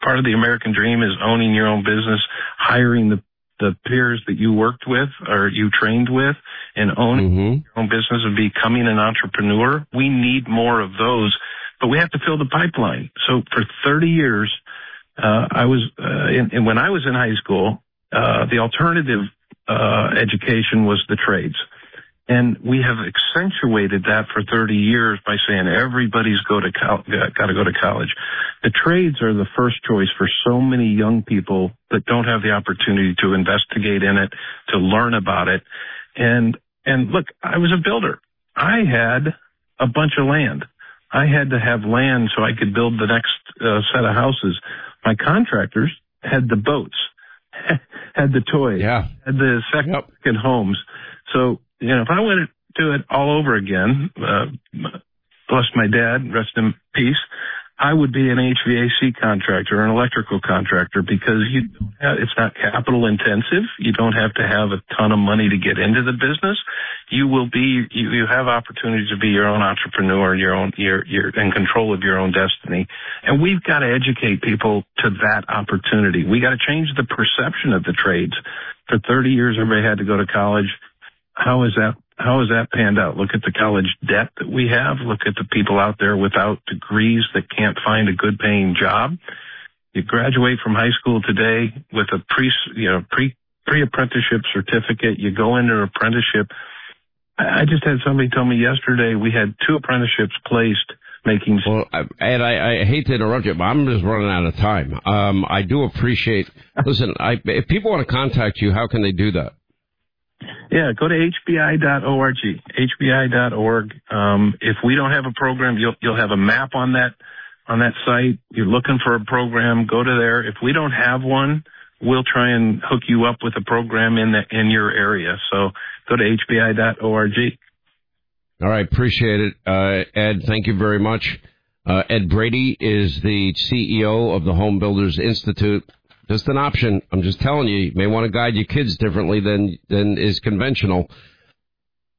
part of the American dream is owning your own business, hiring the peers that you worked with or you trained with, and owning your own business and becoming an entrepreneur. We need more of those, but we have to fill the pipeline. So for 30 years, when I was in high school, the alternative education was the trades. And we have accentuated that for 30 years by saying everybody's got to go to college. The trades are the first choice for so many young people that don't have the opportunity to investigate in it, to learn about it. And look, I was a builder. I had a bunch of land. I had to have land so I could build the next set of houses. My contractors had the boats, had the toys, had the second homes. So, if I went to do it all over again, plus my dad, rest in peace, I would be an HVAC contractor, an electrical contractor, because it's not capital intensive. You don't have to have a ton of money to get into the business. You have opportunities to be your own entrepreneur, you're in control of your own destiny. And we've got to educate people to that opportunity. We got to change the perception of the trades. For 30 years, everybody had to go to college. How is that panned out? Look at the college debt that we have. Look at the people out there without degrees that can't find a good paying job. You graduate from high school today with a pre-apprenticeship certificate. You go into an apprenticeship. I just had somebody tell me yesterday we had 2 apprenticeships placed making. Well, Ed, I hate to interrupt you, but I'm just running out of time. I do appreciate. Listen, if people want to contact you, how can they do that? Yeah, go to hbi.org, hbi.org. If we don't have a program, you'll have a map on that site. You're looking for a program, go to there. If we don't have one, we'll try and hook you up with a program in your area. So go to hbi.org. All right, appreciate it. Ed, thank you very much. Ed Brady is the CEO of the Home Builders Institute. Just an option. I'm just telling you, you may want to guide your kids differently than is conventional.